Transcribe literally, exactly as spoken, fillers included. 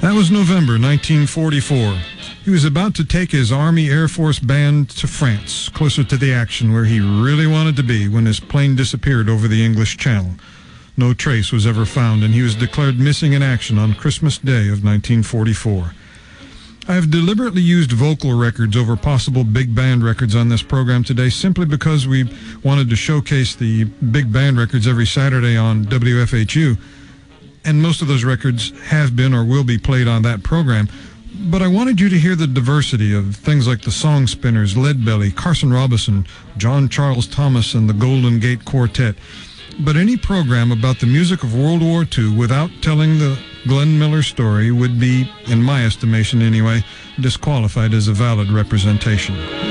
That was November nineteen forty-four. He was about to take his Army Air Force band to France, closer to the action where he really wanted to be, when his plane disappeared over the English Channel. No trace was ever found, and he was declared missing in action on Christmas Day of nineteen forty-four. I have deliberately used vocal records over possible big band records on this program today simply because we wanted to showcase the big band records every Saturday on W F H U, and most of those records have been or will be played on that program. But I wanted you to hear the diversity of things like the Song Spinners, Leadbelly, Carson Robinson, John Charles Thomas, and the Golden Gate Quartet. But any program about the music of World War Two without telling the Glenn Miller story would be, in my estimation anyway, disqualified as a valid representation.